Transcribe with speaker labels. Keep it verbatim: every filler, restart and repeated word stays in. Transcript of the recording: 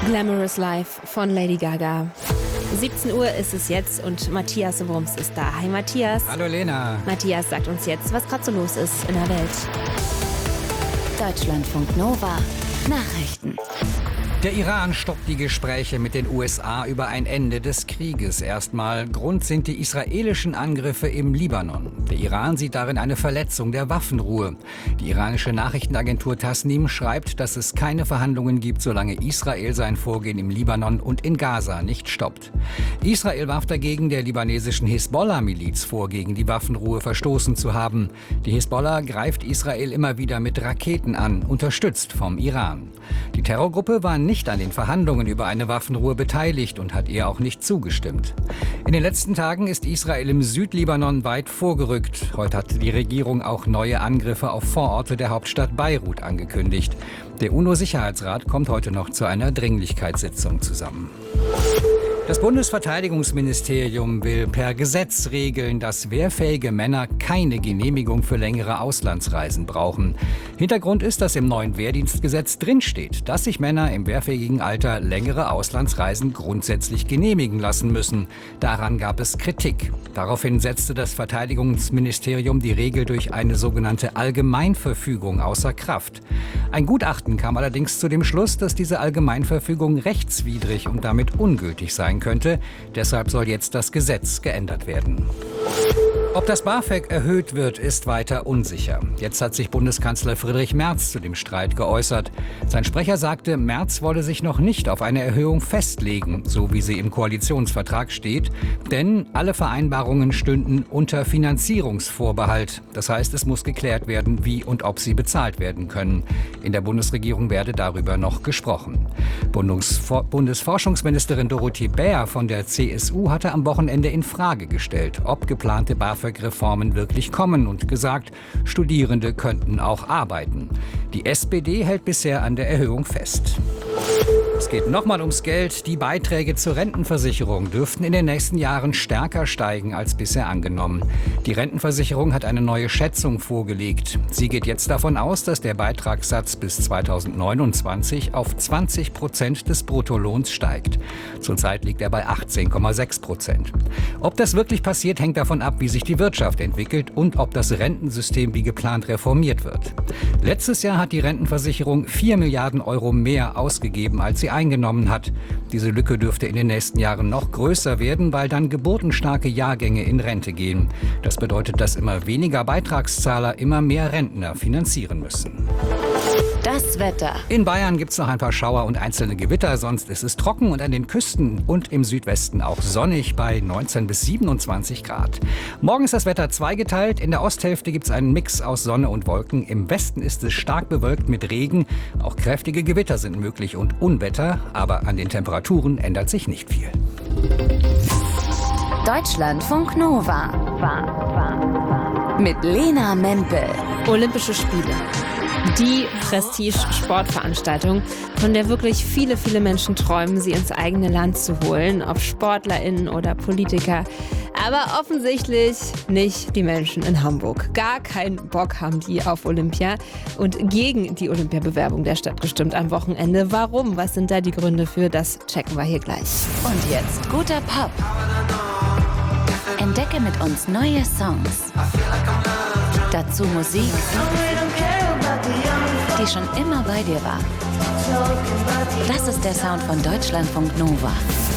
Speaker 1: Glamorous Life von Lady Gaga. siebzehn Uhr ist es jetzt und Matthias Wurms ist da. Hi Matthias.
Speaker 2: Hallo Lena.
Speaker 1: Matthias sagt uns jetzt, was gerade so los ist in der Welt.
Speaker 3: Deutschlandfunk Nova Nachrichten.
Speaker 2: Der Iran stoppt die Gespräche mit den U S A über ein Ende des Krieges. Erstmal Grund sind die israelischen Angriffe im Libanon. Der Iran sieht darin eine Verletzung der Waffenruhe. Die iranische Nachrichtenagentur Tasnim schreibt, dass es keine Verhandlungen gibt, solange Israel sein Vorgehen im Libanon und in Gaza nicht stoppt. Israel warf dagegen der libanesischen Hisbollah-Miliz vor, gegen die Waffenruhe verstoßen zu haben. Die Hisbollah greift Israel immer wieder mit Raketen an, unterstützt vom Iran. Die Terrorgruppe war nicht an den Verhandlungen über eine Waffenruhe beteiligt und hat ihr auch nicht zugestimmt. In den letzten Tagen ist Israel im Südlibanon weit vorgerückt. Heute hat die Regierung auch neue Angriffe auf Vororte der Hauptstadt Beirut angekündigt. Der UNO-Sicherheitsrat kommt heute noch zu einer Dringlichkeitssitzung zusammen. Das Bundesverteidigungsministerium will per Gesetz regeln, dass wehrfähige Männer keine Genehmigung für längere Auslandsreisen brauchen. Hintergrund ist, dass im neuen Wehrdienstgesetz drinsteht, dass sich Männer im wehrfähigen Alter längere Auslandsreisen grundsätzlich genehmigen lassen müssen. Daran gab es Kritik. Daraufhin setzte das Verteidigungsministerium die Regel durch eine sogenannte Allgemeinverfügung außer Kraft. Ein Gutachten kam allerdings zu dem Schluss, dass diese Allgemeinverfügung rechtswidrig und damit ungültig sein könnte. Deshalb soll jetzt das Gesetz geändert werden. Ob das BAföG erhöht wird, ist weiter unsicher. Jetzt hat sich Bundeskanzler Friedrich Merz zu dem Streit geäußert. Sein Sprecher sagte, Merz wolle sich noch nicht auf eine Erhöhung festlegen, so wie sie im Koalitionsvertrag steht. Denn alle Vereinbarungen stünden unter Finanzierungsvorbehalt. Das heißt, es muss geklärt werden, wie und ob sie bezahlt werden können. In der Bundesregierung werde darüber noch gesprochen. Bundesfor- Bundesforschungsministerin Dorothee Bär von der C S U hatte am Wochenende in Frage gestellt, ob geplante BAföG-Reformen wirklich kommen und gesagt, Studierende könnten auch arbeiten. Die S P D hält bisher an der Erhöhung fest. Es geht nochmal ums Geld. Die Beiträge zur Rentenversicherung dürften in den nächsten Jahren stärker steigen als bisher angenommen. Die Rentenversicherung hat eine neue Schätzung vorgelegt. Sie geht jetzt davon aus, dass der Beitragssatz bis zweitausendneunundzwanzig auf zwanzig Prozent des Bruttolohns steigt. Zurzeit liegt er bei achtzehn Komma sechs Prozent. Ob das wirklich passiert, hängt davon ab, wie sich die Wirtschaft entwickelt und ob das Rentensystem wie geplant reformiert wird. Letztes Jahr hat die Rentenversicherung vier Milliarden Euro mehr ausgegeben, als sie eingenommen hat. Diese Lücke dürfte in den nächsten Jahren noch größer werden, weil dann geburtenstarke Jahrgänge in Rente gehen. Das bedeutet, dass immer weniger Beitragszahler immer mehr Rentner finanzieren müssen.
Speaker 3: Das Wetter.
Speaker 2: In Bayern gibt es noch ein paar Schauer und einzelne Gewitter, sonst ist es trocken und an den Küsten und im Südwesten auch sonnig bei neunzehn bis siebenundzwanzig Grad. Morgen ist das Wetter zweigeteilt. In der Osthälfte gibt es einen Mix aus Sonne und Wolken. Im Westen ist es stark bewölkt mit Regen. Auch kräftige Gewitter sind möglich und Unwetter, aber an den Temperaturen ändert sich nicht viel.
Speaker 3: Deutschlandfunk Nova. Mit Lena Mempel.
Speaker 1: Olympische Spiele. Die Prestige-Sportveranstaltung, von der wirklich viele, viele Menschen träumen, sie ins eigene Land zu holen, ob SportlerInnen oder Politiker. Aber offensichtlich nicht die Menschen in Hamburg. Gar keinen Bock haben die auf Olympia und gegen die Olympiabewerbung der Stadt gestimmt am Wochenende. Warum? Was sind da die Gründe für? Das checken wir hier gleich.
Speaker 3: Und jetzt guter Pop. Entdecke mit uns neue Songs. Dazu Musik, die schon immer bei dir war. Das ist der Sound von Deutschlandfunk Nova.